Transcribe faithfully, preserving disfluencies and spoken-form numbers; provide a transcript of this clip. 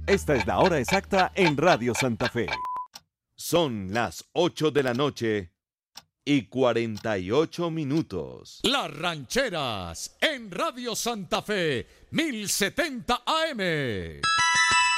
Esta es la hora exacta en Radio Santa Fe. Son las ocho de la noche y cuarenta y ocho minutos. Las Rancheras en Radio Santa Fe, mil setenta A M.